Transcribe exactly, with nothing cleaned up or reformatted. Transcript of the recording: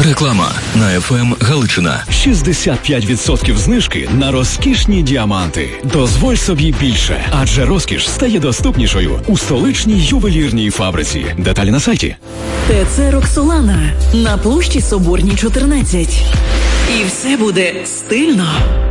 Реклама на еф ем Галичина. шістдесят п'ять відсотків знижки на розкішні діаманти. Дозволь собі більше, адже розкіш стає доступнішою у столичній ювелірній фабриці. Деталі на сайті. ТЦ «Роксолана» на площі Соборній, чотирнадцять. І все буде стильно.